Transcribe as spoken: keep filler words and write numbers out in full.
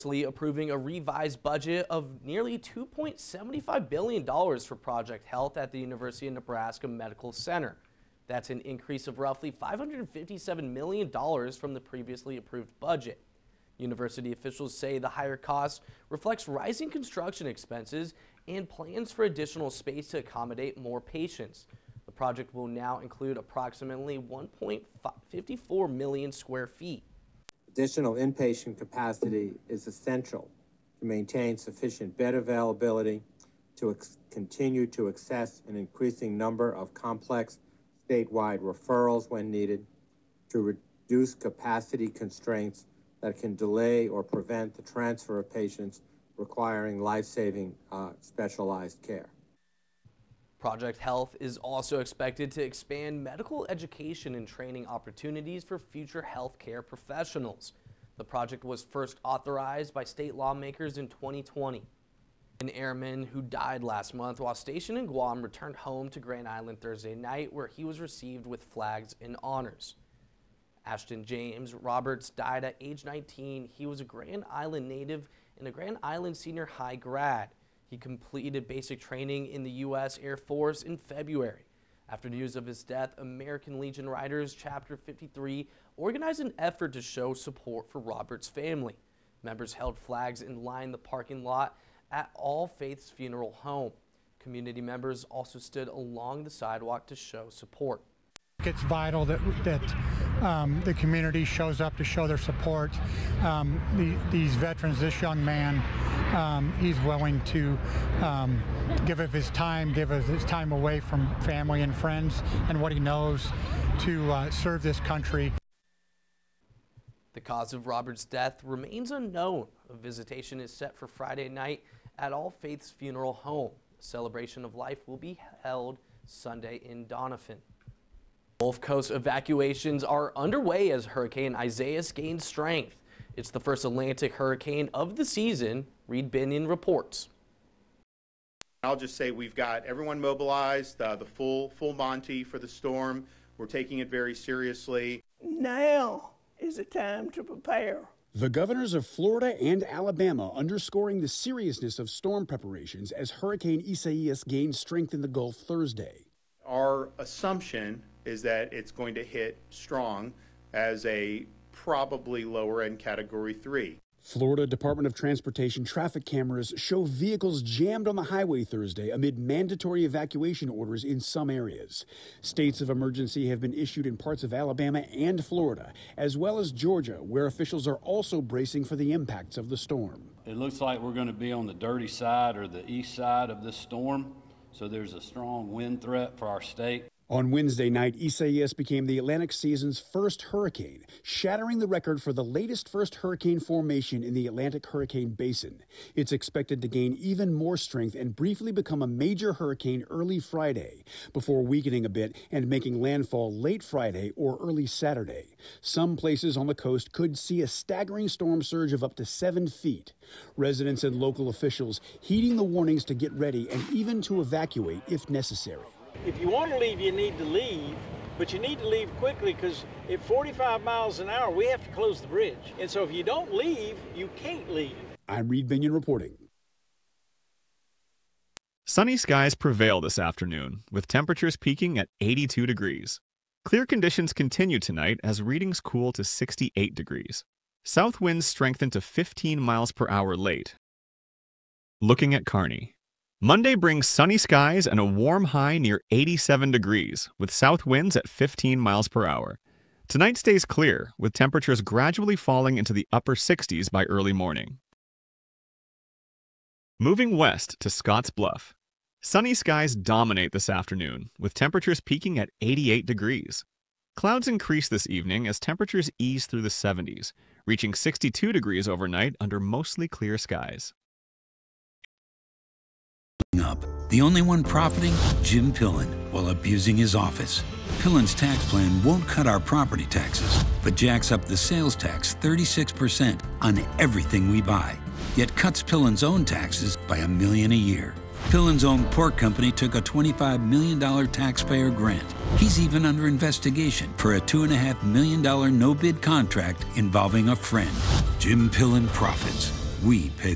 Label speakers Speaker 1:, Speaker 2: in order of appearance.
Speaker 1: Approving a revised budget of nearly two point seven five billion dollars for Project Health at the University of Nebraska Medical Center. That's an increase of roughly five hundred fifty-seven million dollars from the previously approved budget. University officials say the higher cost reflects rising construction expenses and plans for additional space to accommodate more patients. The project will now include approximately one point five four million square feet.
Speaker 2: Additional inpatient capacity is essential to maintain sufficient bed availability, to ex- continue to access an increasing number of complex statewide referrals when needed, to reduce capacity constraints that can delay or prevent the transfer of patients requiring life-saving uh, specialized care.
Speaker 1: Project Health is also expected to expand medical education and training opportunities for future healthcare professionals. The project was first authorized by state lawmakers in twenty twenty. An airman who died last month while stationed in Guam returned home to Grand Island Thursday night, where he was received with flags and honors. Ashton James Roberts died at age nineteen. He was a Grand Island native and a Grand Island Senior High grad. He completed basic training in the U S Air Force in February. After news of his death, American Legion Riders Chapter fifty-three organized an effort to show support for Roberts' family. Members held flags and lined the parking lot at All Faiths Funeral Home. Community members also stood along the sidewalk to show support.
Speaker 3: It's vital that that um, the community shows up to show their support. Um, the, these veterans, this young man, um, he's willing to um, give of his time, give of his time away from family and friends and what he knows to uh, serve this country.
Speaker 1: The cause of Roberts' death remains unknown. A visitation is set for Friday night at All Faiths Funeral Home. A celebration of life will be held Sunday in Doniphan. Gulf Coast evacuations are underway as Hurricane Isaias gains strength. It's the first Atlantic hurricane of the season. Reed Binion reports.
Speaker 4: I'll just say we've got everyone mobilized, uh, the full full Monty for the storm. We're taking it very seriously.
Speaker 5: Now is the time to prepare.
Speaker 6: The governors of Florida and Alabama underscoring the seriousness of storm preparations as Hurricane Isaias gains strength in the Gulf Thursday.
Speaker 4: Our assumption is that it's going to hit strong as a probably lower end category three.
Speaker 6: Florida Department of Transportation traffic cameras show vehicles jammed on the highway Thursday amid mandatory evacuation orders in some areas. States of emergency have been issued in parts of Alabama and Florida, as well as Georgia, where officials are also bracing for the impacts of the storm.
Speaker 7: It looks like we're going to be on the dirty side or the east side of this storm, so there's a strong wind threat for our state.
Speaker 6: On Wednesday night, Isaias became the Atlantic season's first hurricane, shattering the record for the latest first hurricane formation in the Atlantic Hurricane Basin. It's expected to gain even more strength and briefly become a major hurricane early Friday, before weakening a bit and making landfall late Friday or early Saturday. Some places on the coast could see a staggering storm surge of up to seven feet. Residents and local officials heeding the warnings to get ready and even to evacuate if necessary.
Speaker 5: If you want to leave, you need to leave, but you need to leave quickly because at forty-five miles an hour, we have to close the bridge. And so if you don't leave, you can't leave.
Speaker 6: I'm Reed Binion reporting.
Speaker 8: Sunny skies prevail this afternoon, with temperatures peaking at eighty-two degrees. Clear conditions continue tonight as readings cool to sixty-eight degrees. South winds strengthen to fifteen miles per hour late. Looking at Kearney. Monday brings sunny skies and a warm high near eighty-seven degrees, with south winds at fifteen miles per hour. Tonight stays clear, with temperatures gradually falling into the upper sixties by early morning. Moving west to Scotts Bluff. Sunny skies dominate this afternoon, with temperatures peaking at eighty-eight degrees. Clouds increase this evening as temperatures ease through the seventies, reaching sixty-two degrees overnight under mostly clear skies.
Speaker 9: Up. The only one profiting? Jim Pillen, while abusing his office. Pillen's tax plan won't cut our property taxes, but jacks up the sales tax thirty-six percent on everything we buy, yet cuts Pillen's own taxes by a million a year. Pillen's own pork company took a twenty-five million dollars taxpayer grant. He's even under investigation for a two point five million dollars no-bid contract involving a friend. Jim Pillen profits. we pay